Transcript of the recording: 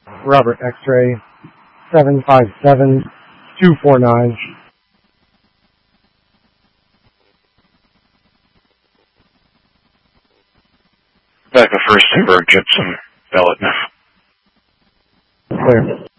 Robert X-ray 757249. Back of First Timber, Gypsum, Bellet. Clear.